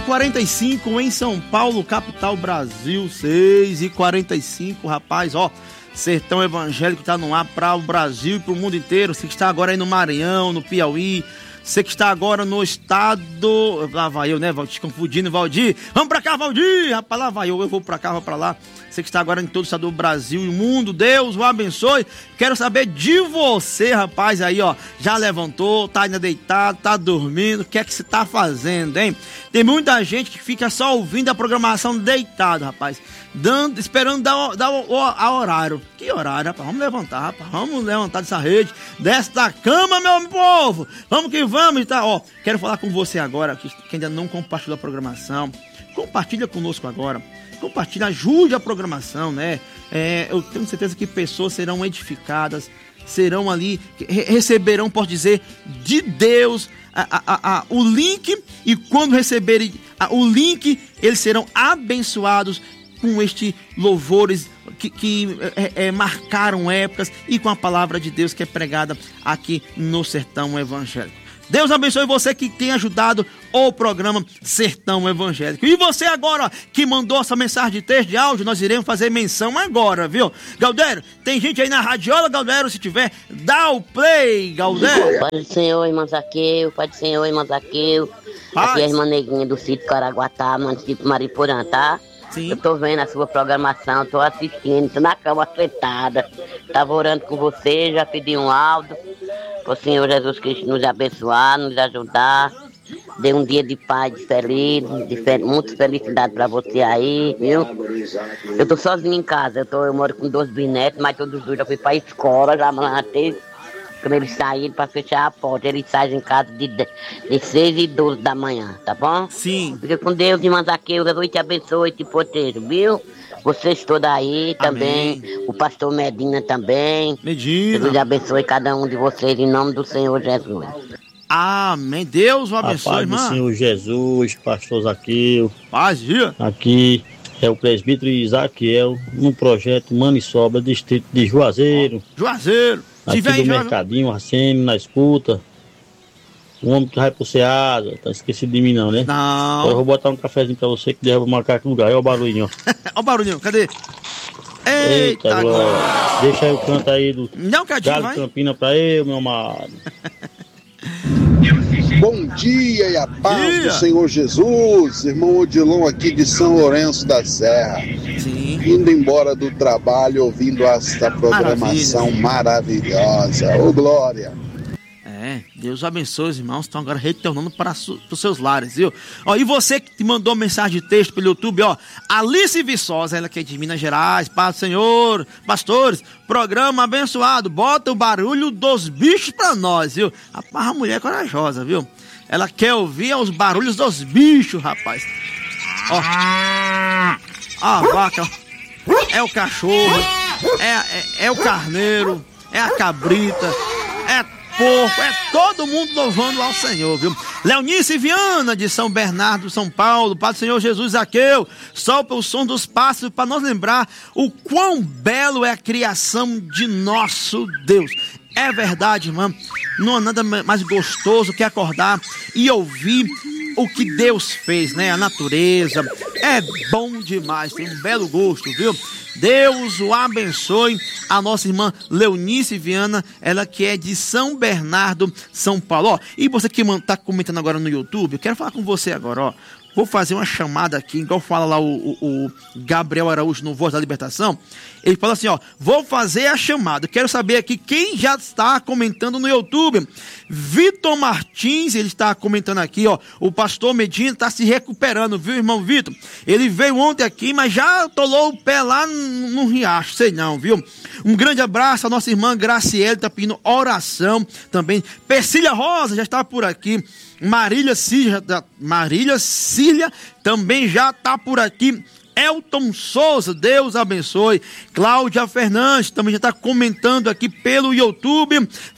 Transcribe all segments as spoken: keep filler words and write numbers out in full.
quarenta e cinco em São Paulo, capital Brasil. seis e quarenta e cinco, rapaz, ó. Sertão Evangélico tá no ar para o Brasil e para o mundo inteiro. Você que está agora aí no Maranhão, no Piauí. Você que está agora no estado... Lá vai eu, né? Te confundindo, Valdir. Vamos pra cá, Valdir! Rapaz, lá vai eu. Eu vou pra cá, vou pra lá. Você que está agora em todo o estado do Brasil e o mundo. Deus o abençoe. Quero saber de você, rapaz. Aí, ó. Já levantou, tá ainda deitado, tá dormindo. O que é que você tá fazendo, hein? Tem muita gente que fica só ouvindo a programação deitado, rapaz. Dando, esperando dar, dar o, o a horário. Que horário, rapaz? Vamos levantar, rapaz. Vamos levantar dessa rede, desta cama, meu povo. Vamos que vamos, tá? Ó, quero falar com você agora, que, que ainda não compartilhou a programação. Compartilha conosco agora. Compartilha, ajude a programação, né? É, eu tenho certeza que pessoas serão edificadas, serão ali, receberão, posso dizer, de Deus a, a, a, o link. E quando receberem a, o link, eles serão abençoados com este louvores que, que é, é, marcaram épocas e com a palavra de Deus que é pregada aqui no Sertão Evangélico. Deus abençoe você que tem ajudado o programa Sertão Evangélico. E você agora que mandou essa mensagem de texto, de áudio, nós iremos fazer menção agora, viu? Galdério, tem gente aí na radiola, Galdério, se tiver, dá o play, Galdério. Pai do Senhor, irmão Zaqueu, Pai do Senhor, irmão Zaqueu. Aqui é a irmã Neguinha do sítio Caraguatá, município Mariporã, tá? Sim. Eu tô vendo a sua programação, tô assistindo, tô na cama sentada. Tava orando com você, já pedi um áudio. O Senhor Jesus Cristo nos abençoar, nos ajudar. Dê um dia de paz, de feliz, de fel... muita felicidade pra você aí, viu? Eu tô sozinho em casa, eu, tô, eu moro com dois bisnetos, mas todos os dois já fui pra escola, já até quando eles saíram pra fechar a porta. Eles saem em casa de, de seis e doze da manhã, tá bom? Sim. Fica com Deus, irmã Zaqueu, Jesus te abençoe, te proteja, viu? Vocês todos aí também, amém. O pastor Medina também. Medina. Deus abençoe cada um de vocês em nome do Senhor Jesus. Amém. Deus o abençoe, irmão. Paz do Senhor Jesus, pastor Zaqueu. Paz, dia. Aqui é o presbítero Isaquiel, no projeto Maniçoba, distrito de Juazeiro. Juazeiro. Aqui do aí, Mercadinho, Arcênio, na escuta. O homem que vai pro Ceasa, tá esquecido de mim não, né? Não. Agora eu vou botar um cafezinho pra você que derruba marcar aqui no lugar. Olha o barulhinho, ó. Olha o barulhinho, cadê? Eita, Eita glória. Deixa aí o canto aí do não, cadinho, Galo Campina pra eu, meu amado. Bom dia e a paz dia. do Senhor Jesus, irmão Odilon aqui de São Lourenço da Serra. Sim. Indo embora do trabalho, ouvindo esta programação Maravilha. maravilhosa. Ô glória! É, Deus abençoe os irmãos, estão agora retornando para, su, para os seus lares, viu? Ó, e você que te mandou mensagem de texto pelo YouTube, ó, Alice Viçosa, ela que é de Minas Gerais, paz do Senhor, pastores, programa abençoado, bota o barulho dos bichos pra nós, viu? Rapaz, a mulher é corajosa, viu? Ela quer ouvir os barulhos dos bichos, rapaz. Ó, a vaca, é o cachorro, é, é, é o carneiro, é a cabrita, é porco, é todo mundo louvando ao Senhor, viu? Leonice Viana, de São Bernardo, São Paulo, Pai do Senhor Jesus Zaqueu, sopra o som dos pássaros para nos lembrar o quão belo é a criação de nosso Deus. É verdade, irmã, não há nada mais gostoso que acordar e ouvir o que Deus fez, né? A natureza, é bom demais, tem um belo gosto, viu? Deus o abençoe. A nossa irmã Leonice Viana, ela que é de São Bernardo, São Paulo. Ó, e você que está comentando agora no YouTube, eu quero falar com você agora, ó. Vou fazer uma chamada aqui, igual fala lá o, o, o Gabriel Araújo no Voz da Libertação. Ele fala assim, ó, vou fazer a chamada. Quero saber aqui quem já está comentando no YouTube. Vitor Martins, ele está comentando aqui, ó. O pastor Medina está se recuperando, viu, irmão Vitor? Ele veio ontem aqui, mas já atolou o pé lá no, no riacho, sei não, viu? Um grande abraço à nossa irmã Graciele, está pedindo oração também. Persília Rosa já está por aqui. Marília Cília, Marília Cília também já está por aqui. Elton Souza, Deus abençoe. Cláudia Fernandes também já está comentando aqui pelo YouTube.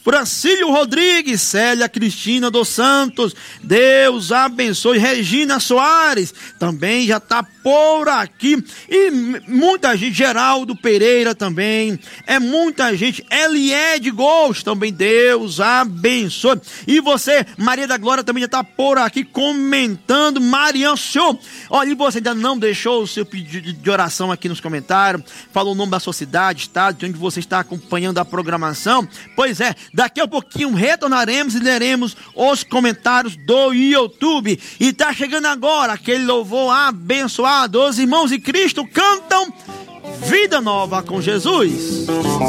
Francílio Rodrigues, Célia Cristina dos Santos, Deus abençoe. Regina Soares, também já está por aqui. E muita gente, Geraldo Pereira também, é muita gente. Eliede Gols, também Deus abençoe. E você, Maria da Glória, também já está por aqui comentando. Marian Show, olha, e você ainda não deixou o seu pedido de oração aqui nos comentários, falou o nome da sua cidade, estado, de onde você está acompanhando a programação? Pois é, daqui a pouquinho retornaremos e leremos os comentários do YouTube. E tá chegando agora aquele louvor abençoado. Os irmãos de Cristo cantam Vida Nova com Jesus.